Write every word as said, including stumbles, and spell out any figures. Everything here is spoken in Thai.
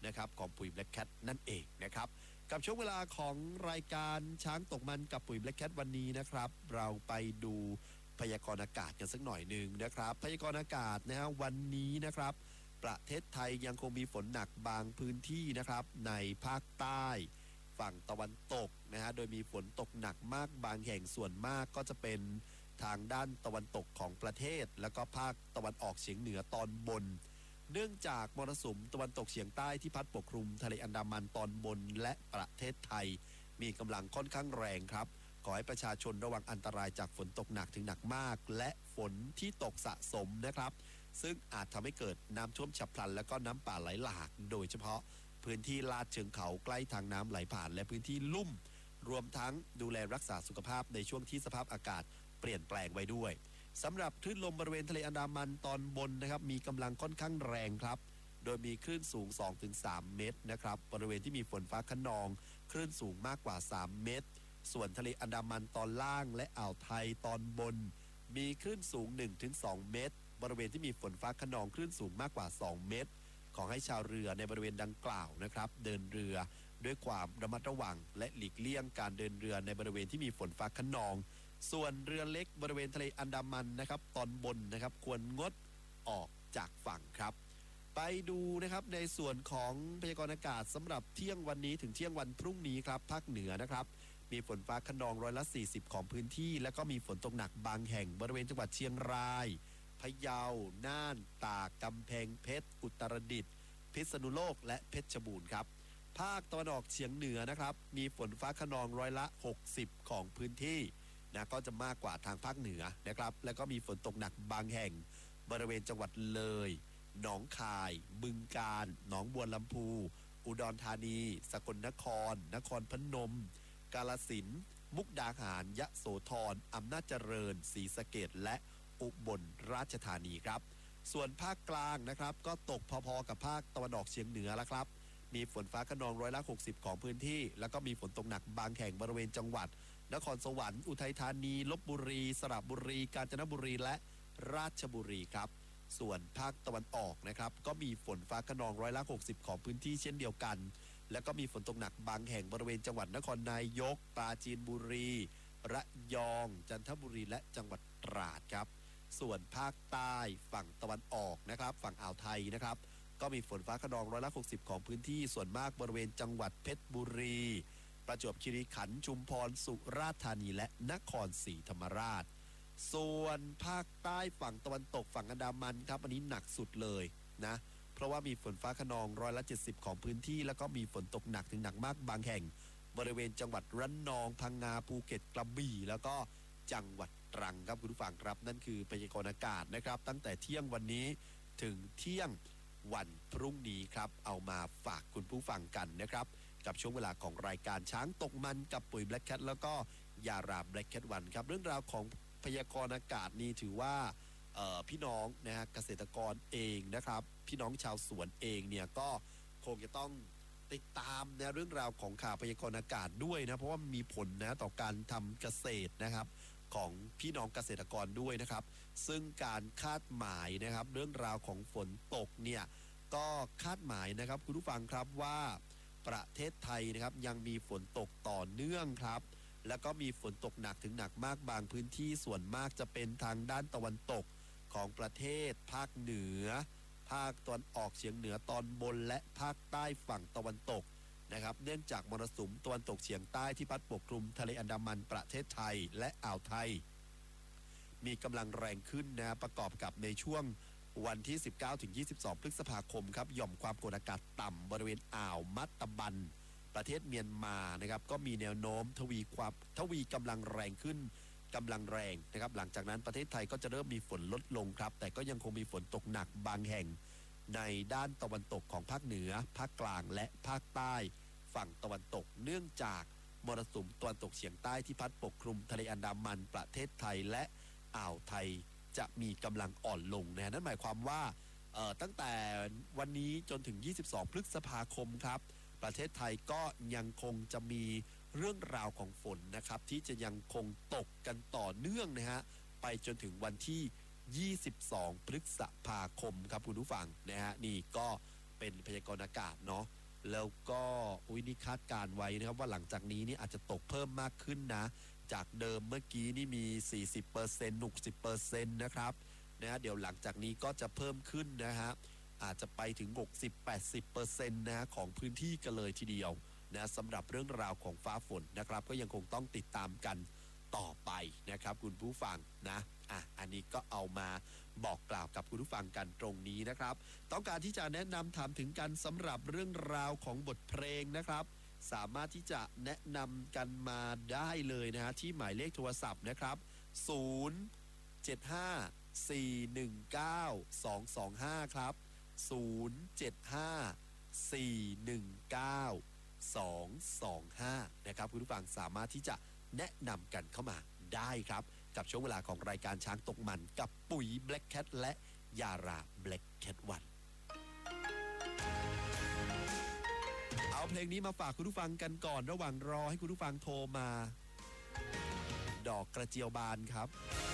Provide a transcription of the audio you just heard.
นะครับของปุ๋ย Black Cat นั่นเองนะครับกับช่วงเวลาของรายการช้างตกมันกับปุ๋ย Black Cat วันนี้นะครับเราไปดูพยากรณ์อากาศกันสักหน่อยหนึ่งนะครับพยากรณ์อากาศนะฮะวันนี้นะครับประเทศไทยยังคงมีฝนหนักบางพื้นที่นะครับในภาคใต้ฝั่งตะวันตกนะฮะโดยมีฝนตกหนักมากบางแห่งส่วนมากก็จะเป็นทางด้านตะวันตกของประเทศแล้วก็ภาคตะวันออกเฉียงเหนือตอนบนเนื่องจากมรสุมตะวันตกเฉียงใต้ที่พัดปกคลุมทะเลอันดามันตอนบนและประเทศไทยมีกำลังค่อนข้างแรงครับขอให้ประชาชนระวังอันตรายจากฝนตกหนักถึงหนักมากและฝนที่ตกสะสมนะครับซึ่งอาจทำให้เกิดน้ำท่วมฉับพลันและก็น้ำป่าไหลหลากโดยเฉพาะพื้นที่ลาดเชิงเขาใกล้ทางน้ำไหลผ่านและพื้นที่ลุ่มรวมทั้งดูแลรักษาสุขภาพในช่วงที่สภาพอากาศเปลี่ยนแปลงไว้ด้วยสำหรับคลื่นลมบริเวณทะเลอันดามันตอนบนนะครับมีกำลังค่อนข้างแรงครับโดยมีคลื่นสูง สองถึงสาม เมตรนะครับบริเวณที่มีฝนฟ้าคะนองคลื่นสูงมากกว่าสามเมตรส่วนทะเลอันดามันตอนล่างและอ่าวไทยตอนบนมีคลื่นสูง หนึ่งถึงสอง เมตรบริเวณที่มีฝนฟ้าคะนองคลื่นสูงมากกว่าสองเมตรขอให้ชาวเรือในบริเวณดังกล่าวนะครับเดินเรือด้วยความระมัดระวังและหลีกเลี่ยงการเดินเรือในบริเวณที่มีฝนฟ้าคะนองส่วนเรือเล็กบริเวณทะเลอันดามันนะครับตอนบนนะครับควรงดออกจากฝั่งครับไปดูนะครับในส่วนของพยากรณ์อากาศสำหรับเที่ยงวันนี้ถึงเที่ยงวันพรุ่งนี้ครับภาคเหนือนะครับมีฝนฟ้าคะนองร้อยละสี่สิบของพื้นที่แล้วก็มีฝนตกหนักบางแห่งบริเวณจังหวัดเชียงรายพะเยาน่านตากกำแพงเพชรอุตรดิตถ์พิษณุโลกและเพชรบูรณ์ครับภาคตะวันออกเฉียงเหนือนะครับมีฝนฟ้าคะนองร้อยละหกสิบของพื้นที่นะก็จะมากกว่าทางภาคเหนือนะครับแล้วก็มีฝนตกหนักบางแห่งบริเวณจังหวัดเลยหนองคายบึงกาฬหนองบัวลำพูอุดรธานีสกลนครนครพนมกาฬสินธุ์มุกดาหารยโสธรอำนาจเจริญศรีสะเกษและอุบลราชธานีครับส่วนภาคกลางนะครับก็ตกพอๆกับภาคตะวันออกเฉียงเหนือแล้วครับมีฝนฟ้าคะนองร้อยละหกสิบของพื้นที่แล้วก็มีฝนตกหนักบางแห่งบริเวณจังหวัดนครสวรรค์อุทัยธานีลพบุรีสระบุรีกาญจนบุรีและราชบุรีครับส่วนภาคตะวันออกนะครับก็มีฝนฟ้าคะนองร้อยละหกสิบของพื้นที่เช่นเดียวกันแล้วก็มีฝนตกหนักบางแห่งบริเวณจังหวัดนครนายกปราจีนบุรีระยองจันทบุรีและจังหวัดตราดครับส่วนภาคใต้ฝั่งตะวันออกนะครับฝั่งอ่าวไทยนะครับก็มีฝนฟ้าคะนองร้อยละหกสิบของพื้นที่ส่วนมากบริเวณจังหวัดเพชรบุรีประจวบคีรีขันธ์ชุมพรสุราษฎร์ธานีและนครศรีธรรมราชส่วนภาคใต้ฝั่งตะวันตกฝั่งอันดามันครับอันนี้หนักสุดเลยนะเพราะว่ามีฝนฟ้าคะนองร้อยละเจ็ดสิบของพื้นที่แล้วก็มีฝนตกหนักถึงหนักมากบางแห่งบริเวณจังหวัดระนองพังงาภูเก็ตกระบี่แล้วก็จังหวัดตรังครับคุณผู้ฟังครับนั่นคือพยากรณ์อากาศนะครับตั้งแต่เที่ยงวันนี้ถึงเที่ยงวันพรุ่งนี้ครับเอามาฝากคุณผู้ฟังกันนะครับกับช่วงเวลาของรายการช้างตกมันกับปุ๋ย Black Cat แล้วก็ยารา Black Cat วันครับเรื่องราวของพยากรณ์อากาศนี้ถือว่าพี่น้องนะฮะเกษตรกรเองนะครับพี่น้องชาวสวนเองเนี่ยก็คงจะต้องติดตามนะเรื่องราวของข่าวพยากรณ์อากาศด้วยนะเพราะว่ามีผลนะต่อการทำเกษตรนะครับของพี่น้องเกษตรกรด้วยนะครับซึ่งการคาดหมายนะครับเรื่องราวของฝนตกเนี่ยก็คาดหมายนะครับคุณผู้ฟังครับว่าประเทศไทยนะครับยังมีฝนตกต่อเนื่องครับแล้วก็มีฝนตกหนักถึงหนักมากบางพื้นที่ส่วนมากจะเป็นทางด้านตะวันตกของประเทศภาคเหนือภาคตะวันออกเฉียงเหนือตอนบนและภาคใต้ฝั่งตะวันตกนะครับเนื่องจากมรสุมตะวันตกเฉียงใต้ที่พัดปกคลุมทะเลอันดามันประเทศไทยและอ่าวไทยมีกำลังแรงขึ้นนะประกอบกับในช่วงวันที่ สิบเก้าถึงยี่สิบสอง พฤษภาคมครับหย่อมความกดอากาศต่ำบริเวณอ่าวมัตตบันประเทศเมียนมานะครับก็มีแนวโน้มทวีความทวีกำลังแรงขึ้นกำลังแรงนะครับหลังจากนั้นประเทศไทยก็จะเริ่มมีฝนลดลงครับแต่ก็ยังคงมีฝนตกหนักบางแห่งในด้านตะวันตกของภาคเหนือภาคกลางและภาคใต้ฝั่งตะวันตกเนื่องจากมรสุมตะวันตกเฉียงใต้ที่พัดปกคลุมทะเลอันดามันประเทศไทยและอ่าวไทยจะมีกำลังอ่อนลงนะนั่นหมายความว่าตั้งแต่วันนี้จนถึงยี่สิบสองพฤษภาคมครับประเทศไทยก็ยังคงจะมีเรื่องราวของฝนนะครับที่จะยังคงตกกันต่อเนื่องนะฮะไปจนถึงวันที่ยี่สิบสองพฤษภาคมครับคุณผู้ฟังนะฮะนี่ก็เป็นพยากรณ์อากาศเนาะแล้วก็อุ้ยนี่คาดการไว้นะครับว่าหลังจากนี้นี่อาจจะตกเพิ่มมากขึ้นนะจากเดิมเมื่อกี้นี่มี สี่สิบเปอร์เซ็นต์ หกสิบเปอร์เซ็นต์ นะครับนะเดี๋ยวหลังจากนี้ก็จะเพิ่มขึ้นนะฮะอาจจะไปถึง หกสิบถึงแปดสิบเปอร์เซ็นต์ นะของพื้นที่กันเลยทีเดียวนะสำหรับเรื่องราวของฟ้าฝนนะครับก็ยังคงต้องติดตามกันต่อไปนะครับคุณผู้ฟังนะอ่ะอันนี้ก็เอามาบอกกล่าวกับคุณผู้ฟังกันตรงนี้นะครับต้องการที่จะแนะนำถามถึงกันสำหรับเรื่องราวของบทเพลงนะครับสามารถที่จะแนะนำกันมาได้เลยนะฮะที่หมายเลขโทรศัพท์นะครับศูนย์ เจ็ด ห้า สี่ หนึ่ง เก้า สอง สอง ห้าครับศูนย์ เจ็ด ห้า สี่ หนึ่ง เก้า สอง สอง ห้านะครับคุณผู้ฟังสามารถที่จะแนะนำกันเข้ามาได้ครับกับช่วงเวลาของรายการช้างตกมันกับปุ๋ย Black Cat และยารา Black Cat วันเอาเพลงนี้มาฝากคุณผู้ฟังกันก่อนระหว่างรอให้คุณผู้ฟังโทรมาดอกกระเจียวบานครับ